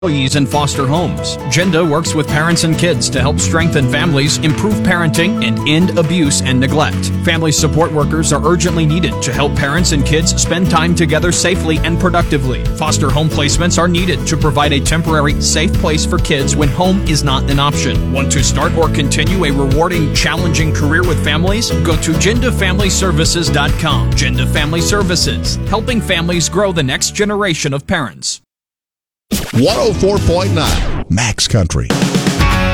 employees in foster homes. Genda works with parents and kids to help strengthen families, improve parenting, and end abuse and neglect. Family support workers are urgently needed to help parents and kids spend time together safely and productively. Foster home placements are needed to provide a temporary, safe place for kids when home is not an option. Want to start or continue a rewarding, challenging career with families? Go to GendaFamilyServices.com. Genda Family Services, helping families grow the next generation of parents. 104.9 Max Country.